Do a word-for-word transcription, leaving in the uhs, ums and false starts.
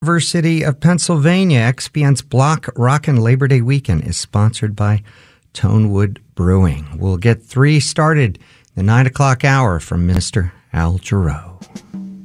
University of Pennsylvania. X P N's Block Rockin' Labor Day Weekend is sponsored by Tonewood Brewing. We'll get three started the nine o'clock hour from Mister Al Jarreau.